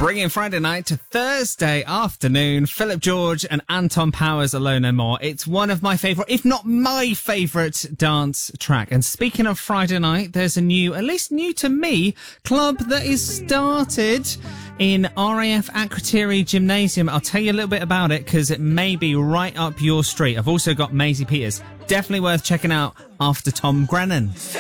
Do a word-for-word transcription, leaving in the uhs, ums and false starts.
Bringing Friday night to Thursday afternoon, Philip George and Anton Powers, Alone No More. It's one of my favourite, if not my favourite, dance track. And speaking of Friday night, there's a new, at least new to me, club that is started in R A F Akrotiri Gymnasium. I'll tell you a little bit about it because it may be right up your street. I've also got Maisie Peters. Definitely worth checking out after Tom Grennan.